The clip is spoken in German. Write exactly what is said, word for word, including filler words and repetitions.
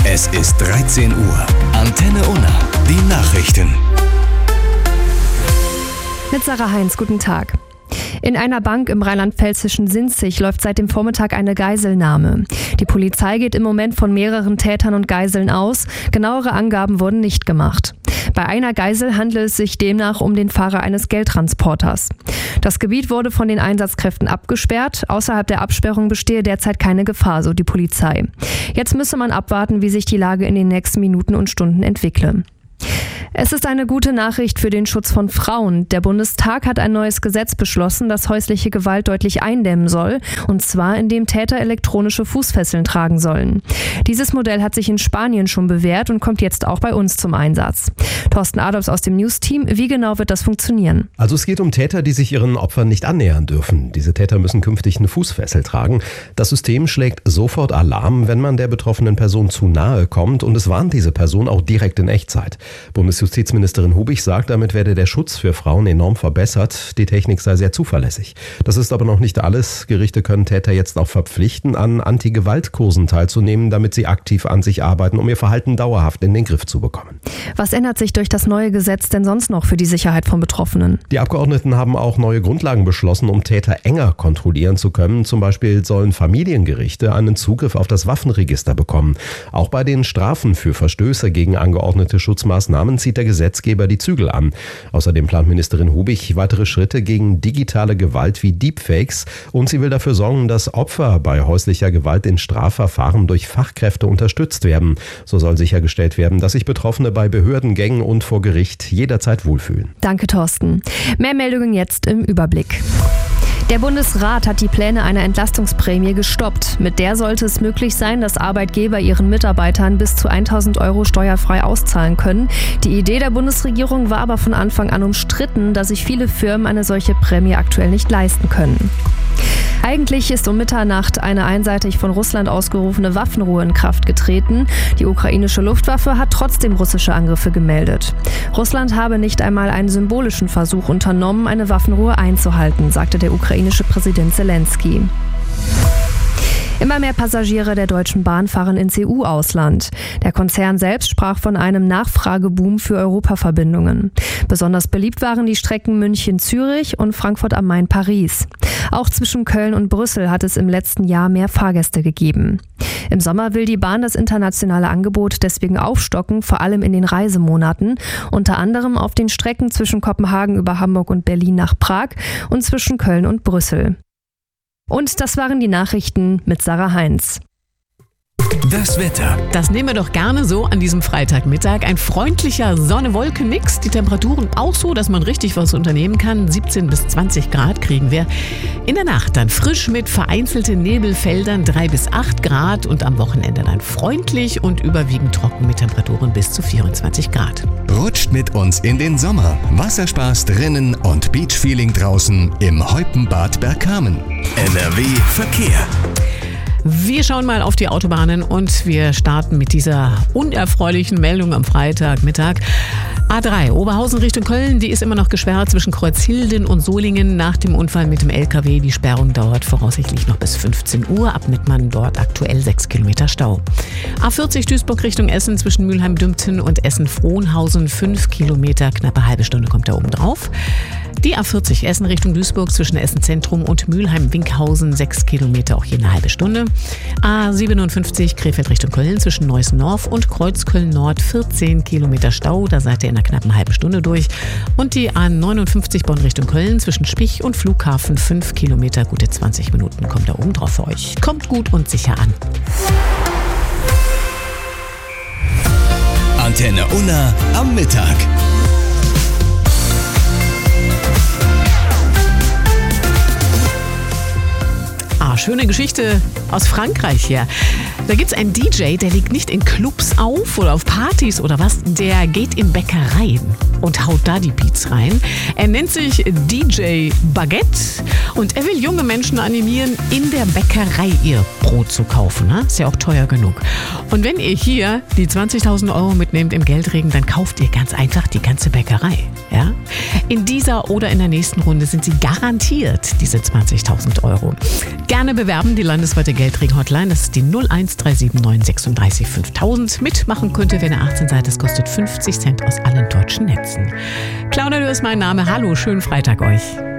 Es ist dreizehn Uhr. Antenne Unna. Die Nachrichten. Mit Sarah Heinz, guten Tag. In einer Bank im rheinland-pfälzischen Sinzig läuft seit dem Vormittag eine Geiselnahme. Die Polizei geht im Moment von mehreren Tätern und Geiseln aus. Genauere Angaben wurden nicht gemacht. Bei einer Geisel handelt es sich demnach um den Fahrer eines Geldtransporters. Das Gebiet wurde von den Einsatzkräften abgesperrt. Außerhalb der Absperrung bestehe derzeit keine Gefahr, so die Polizei. Jetzt müsse man abwarten, wie sich die Lage in den nächsten Minuten und Stunden entwickle. Es ist eine gute Nachricht für den Schutz von Frauen. Der Bundestag hat ein neues Gesetz beschlossen, das häusliche Gewalt deutlich eindämmen soll, und zwar indem Täter elektronische Fußfesseln tragen sollen. Dieses Modell hat sich in Spanien schon bewährt und kommt jetzt auch bei uns zum Einsatz. Thorsten Adolfs aus dem News-Team, wie genau wird das funktionieren? Also es geht um Täter, die sich ihren Opfern nicht annähern dürfen. Diese Täter müssen künftig eine Fußfessel tragen. Das System schlägt sofort Alarm, wenn man der betroffenen Person zu nahe kommt, und es warnt diese Person auch direkt in Echtzeit. Bundesjustizministerin Hubig sagt, damit werde der Schutz für Frauen enorm verbessert. Die Technik sei sehr zuverlässig. Das ist aber noch nicht alles. Gerichte können Täter jetzt auch verpflichten, an Anti-Gewalt-Kursen teilzunehmen, damit sie aktiv an sich arbeiten, um ihr Verhalten dauerhaft in den Griff zu bekommen. Was ändert sich durch das neue Gesetz denn sonst noch für die Sicherheit von Betroffenen? Die Abgeordneten haben auch neue Grundlagen beschlossen, um Täter enger kontrollieren zu können. Zum Beispiel sollen Familiengerichte einen Zugriff auf das Waffenregister bekommen. Auch bei den Strafen für Verstöße gegen angeordnete Schutzmaßnahmen zieht der Gesetzgeber die Zügel an. Außerdem plant Ministerin Hubig weitere Schritte gegen digitale Gewalt wie Deepfakes, und sie will dafür sorgen, dass Opfer bei häuslicher Gewalt in Strafverfahren durch Fachkräfte unterstützt werden. So soll sichergestellt werden, dass sich Betroffene bei Behördengängen und vor Gericht jederzeit wohlfühlen. Danke, Thorsten. Mehr Meldungen jetzt im Überblick. Der Bundesrat hat die Pläne einer Entlastungsprämie gestoppt. Mit der sollte es möglich sein, dass Arbeitgeber ihren Mitarbeitern bis zu tausend Euro steuerfrei auszahlen können. Die Idee der Bundesregierung war aber von Anfang an umstritten, da sich viele Firmen eine solche Prämie aktuell nicht leisten können. Eigentlich ist um Mitternacht eine einseitig von Russland ausgerufene Waffenruhe in Kraft getreten. Die ukrainische Luftwaffe hat trotzdem russische Angriffe gemeldet. Russland habe nicht einmal einen symbolischen Versuch unternommen, eine Waffenruhe einzuhalten, sagte der ukrainische Präsident Zelensky. Immer mehr Passagiere der Deutschen Bahn fahren ins E U-Ausland. Der Konzern selbst sprach von einem Nachfrageboom für Europaverbindungen. Besonders beliebt waren die Strecken München-Zürich und Frankfurt am Main-Paris. Auch zwischen Köln und Brüssel hat es im letzten Jahr mehr Fahrgäste gegeben. Im Sommer will die Bahn das internationale Angebot deswegen aufstocken, vor allem in den Reisemonaten, unter anderem auf den Strecken zwischen Kopenhagen über Hamburg und Berlin nach Prag und zwischen Köln und Brüssel. Und das waren die Nachrichten mit Sarah Heinz. Das Wetter. Das nehmen wir doch gerne so an diesem Freitagmittag. Ein freundlicher Sonne-Wolken-Mix. Die Temperaturen auch so, dass man richtig was unternehmen kann. siebzehn bis zwanzig Grad kriegen wir. In der Nacht dann frisch mit vereinzelten Nebelfeldern drei bis acht Grad. Und am Wochenende dann freundlich und überwiegend trocken mit Temperaturen bis zu vierundzwanzig Grad. Rutscht mit uns in den Sommer. Wasserspaß drinnen und Beachfeeling draußen im Heupenbad Bergkamen. N R W Verkehr. Wir schauen mal auf die Autobahnen und wir starten mit dieser unerfreulichen Meldung am Freitagmittag. A drei, Oberhausen Richtung Köln, die ist immer noch gesperrt zwischen Kreuzhilden und Solingen nach dem Unfall mit dem L K W. Die Sperrung dauert voraussichtlich noch bis fünfzehn Uhr. Ab Mettmann dort aktuell sechs Kilometer Stau. A vierzig Duisburg Richtung Essen zwischen Mülheim-Dümpten und Essen-Frohnhausen fünf Kilometer, knappe halbe Stunde kommt da oben drauf. Die A vierzig Essen Richtung Duisburg zwischen Essen Zentrum und Mülheim-Winkhausen sechs Kilometer, auch hier eine halbe Stunde. A siebenundfünfzig Krefeld Richtung Köln zwischen Neuss-Norf und Kreuzköln-Nord vierzehn Kilometer Stau, da seid ihr in einer knappen halben Stunde durch. Und die A neunundfünfzig Bonn Richtung Köln zwischen Spich und Flughafen fünf Kilometer, gute zwanzig Minuten kommt da oben drauf für euch. Kommt gut und sicher an. Antenne Unna am Mittag. Ah, schöne Geschichte aus Frankreich hier. Da gibt es einen D J, der legt nicht in Clubs auf oder auf Partys oder was, der geht in Bäckereien und haut da die Beats rein. Er nennt sich D J Baguette und er will junge Menschen animieren, in der Bäckerei ihr Brot zu kaufen. Ne? Ist ja auch teuer genug. Und wenn ihr hier die zwanzigtausend Euro mitnehmt im Geldregen, dann kauft ihr ganz einfach die ganze Bäckerei. Ja? In dieser oder in der nächsten Runde sind sie garantiert diese zwanzigtausend Euro. Gerne bewerben, die landesweite Geldring-Hotline. Das ist die null eins drei sieben neun sechsunddreißig fünftausend. Mitmachen könnt ihr, wenn ihr achtzehn seid. Das kostet fünfzig Cent aus allen deutschen Netzen. Claudia Löhr ist mein Name. Hallo, schönen Freitag euch.